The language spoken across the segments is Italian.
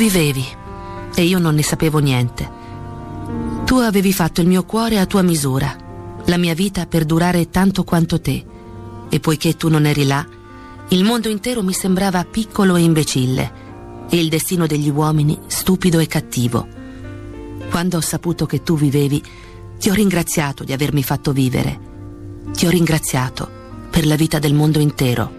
vivevi e io non ne sapevo niente. Tu avevi fatto il mio cuore a tua misura, la mia vita per durare tanto quanto te, e poiché tu non eri là, il mondo intero mi sembrava piccolo e imbecille, e il destino degli uomini stupido e cattivo. Quando ho saputo che tu vivevi, ti ho ringraziato di avermi fatto vivere. Ti ho ringraziato per la vita del mondo intero.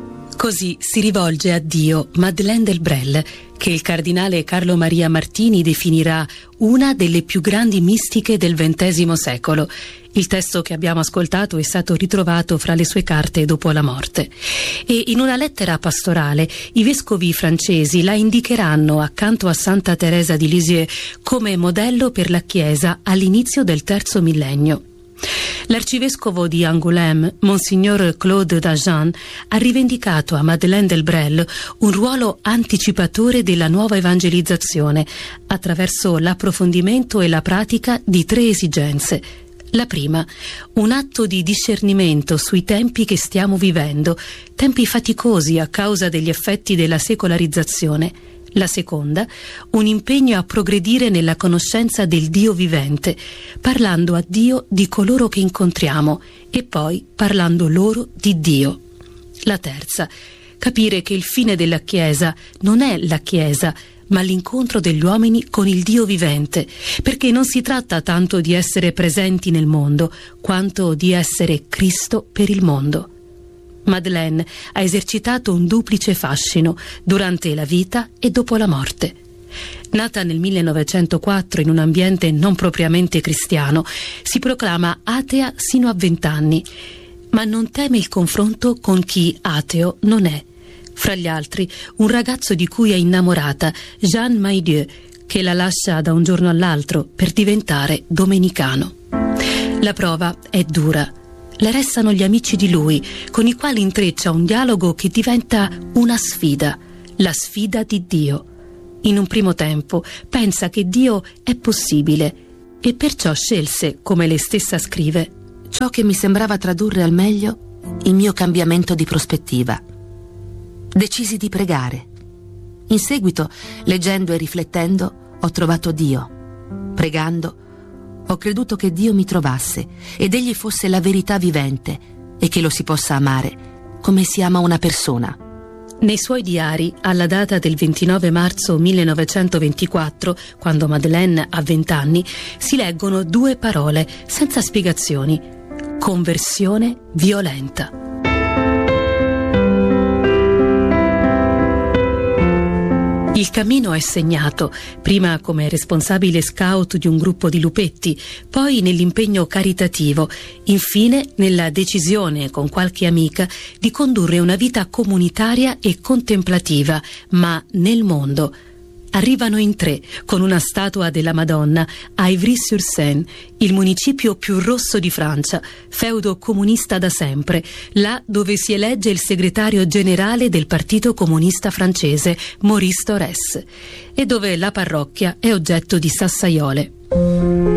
Così si rivolge a Dio Madeleine Delbrel, che il cardinale Carlo Maria Martini definirà una delle più grandi mistiche del XX secolo. Il testo che abbiamo ascoltato è stato ritrovato fra le sue carte dopo la morte. E in una lettera pastorale i vescovi francesi la indicheranno accanto a Santa Teresa di Lisieux come modello per la Chiesa all'inizio del terzo millennio. L'arcivescovo di Angoulême, Monsignor Claude Dajan, ha rivendicato a Madeleine Delbrel un ruolo anticipatore della nuova evangelizzazione attraverso l'approfondimento e la pratica di 3 esigenze. La prima, un atto di discernimento sui tempi che stiamo vivendo, tempi faticosi a causa degli effetti della secolarizzazione. La seconda, un impegno a progredire nella conoscenza del Dio vivente, parlando a Dio di coloro che incontriamo e poi parlando loro di Dio. La terza, capire che il fine della Chiesa non è la Chiesa, ma l'incontro degli uomini con il Dio vivente, perché non si tratta tanto di essere presenti nel mondo, quanto di essere Cristo per il mondo. Madeleine ha esercitato un duplice fascino durante la vita e dopo la morte. Nata nel 1904 in un ambiente non propriamente cristiano, si proclama atea sino a 20 anni, ma non teme il confronto con chi ateo non è. Fra gli altri, un ragazzo di cui è innamorata, Jean Maillieu, che la lascia da un giorno all'altro per diventare domenicano. La prova è dura. Le restano gli amici di lui, con i quali intreccia un dialogo che diventa una sfida, la sfida di Dio. In un primo tempo pensa che Dio è possibile e perciò scelse, come lei stessa scrive, ciò che mi sembrava tradurre al meglio il mio cambiamento di prospettiva. Decisi di pregare. In seguito, leggendo e riflettendo, ho trovato Dio. Pregando, ho creduto che Dio mi trovasse ed egli fosse la verità vivente e che lo si possa amare come si ama una persona. Nei suoi diari, alla data del 29 marzo 1924, quando Madeleine ha 20 anni, si leggono 2 parole senza spiegazioni: conversione violenta. Il cammino è segnato, prima come responsabile scout di un gruppo di lupetti, poi nell'impegno caritativo, infine nella decisione, con qualche amica, di condurre una vita comunitaria e contemplativa, ma nel mondo. Arrivano in 3, con una statua della Madonna, a Ivry-sur-Seine, il municipio più rosso di Francia, feudo comunista da sempre, là dove si elegge il segretario generale del Partito Comunista francese, Maurice Thorez, e dove la parrocchia è oggetto di sassaiole.